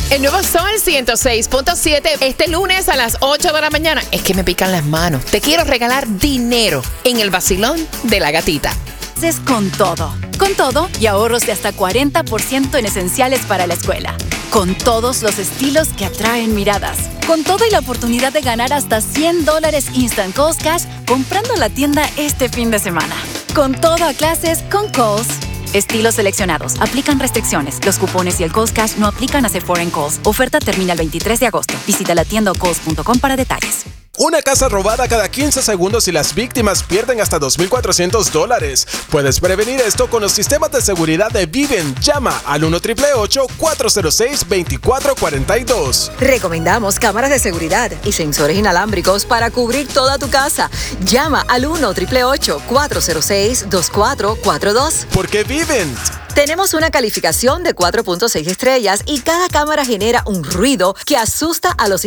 El nuevo Sol 106.7, este lunes a las 8 de la mañana. Es que me pican las manos. Te quiero regalar dinero en el vacilón de la gatita. Es con todo y ahorros de hasta 40% en esenciales para la escuela. Con todos los estilos que atraen miradas. Con todo y la oportunidad de ganar hasta $100 Instant Coles Cash comprando en la tienda este fin de semana. Con todo a clases con Coles. Estilos seleccionados. Aplican restricciones. Los cupones y el Coles Cash no aplican a Sephora en Coles. Oferta termina el 23 de agosto. Visita la tienda o coles.com para detalles. Una casa robada cada 15 segundos y las víctimas pierden hasta $2,400. Puedes prevenir esto con los sistemas de seguridad de Viven. Llama al 1-888-406-2442. Recomendamos cámaras de seguridad y sensores inalámbricos para cubrir toda tu casa. Llama al 1-888-406-2442. Porque Viven. Tenemos una calificación de 4.6 estrellas y cada cámara genera un ruido que asusta a los